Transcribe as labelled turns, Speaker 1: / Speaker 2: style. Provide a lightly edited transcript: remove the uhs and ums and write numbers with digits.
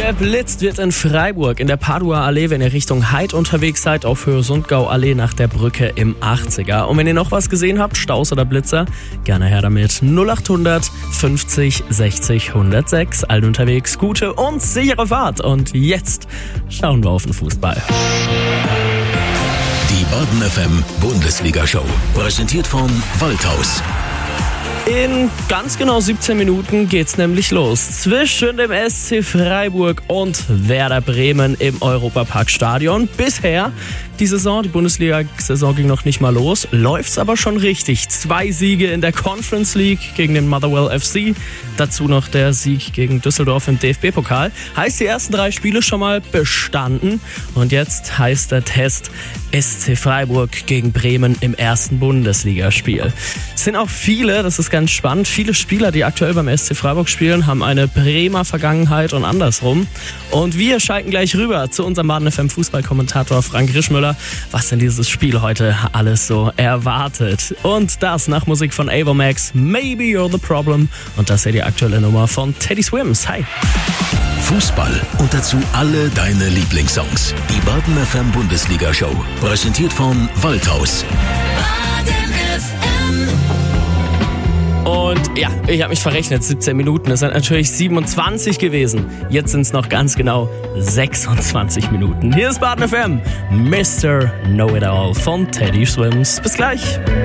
Speaker 1: Geblitzt wird in Freiburg in der Padua Allee, wenn ihr Richtung Heid unterwegs seid, auf Höhe Sundgau Allee nach der Brücke im 80er. Und wenn ihr noch was gesehen habt, Staus oder Blitzer, gerne her damit. 0800 50 60 106. Allen unterwegs, gute und sichere Fahrt. Und jetzt schauen wir auf den Fußball.
Speaker 2: Die Baden FM Bundesliga-Show, präsentiert von Waldhaus.
Speaker 1: In ganz genau 17 Minuten geht's nämlich los. Zwischen dem SC Freiburg und Werder Bremen im Europapark-Stadion. Bisher die Bundesliga-Saison ging noch nicht mal los, läuft's aber schon richtig. 2 Siege in der Conference League gegen den Motherwell FC, dazu noch der Sieg gegen Düsseldorf im DFB-Pokal. Heißt, die ersten 3 Spiele schon mal bestanden und jetzt heißt der Test SC Freiburg gegen Bremen im ersten Bundesligaspiel. Es sind auch viele, das ist ganz spannend, viele Spieler, die aktuell beim SC Freiburg spielen, haben eine Bremer Vergangenheit und andersrum. Und wir schalten gleich rüber zu unserem Baden FM Fußballkommentator Frank Rischmüller, was denn dieses Spiel heute alles so erwartet. Und das nach Musik von Ava Max, Maybe You're the Problem. Und das ist ja die aktuelle Nummer von Teddy Swims. Hi!
Speaker 2: Fußball und dazu alle deine Lieblingssongs. Die Baden FM Bundesliga-Show, präsentiert von Waldhaus.
Speaker 1: Und ja, ich habe mich verrechnet, 17 Minuten, das sind natürlich 27 gewesen. Jetzt sind es noch ganz genau 26 Minuten. Hier ist Baden FM, Mr. Know-It-All von Teddy Swims. Bis gleich.